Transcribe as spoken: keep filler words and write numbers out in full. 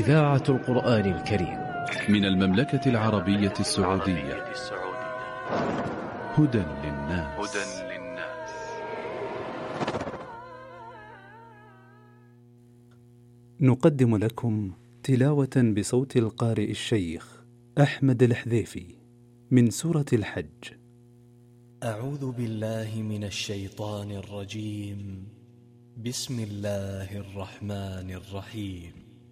إذاعة القرآن الكريم من المملكة العربية السعودية. هدى للناس. نقدم لكم تلاوة بصوت القارئ الشيخ أحمد الحذيفي من سورة الحج. أعوذ بالله من الشيطان الرجيم. بسم الله الرحمن الرحيم.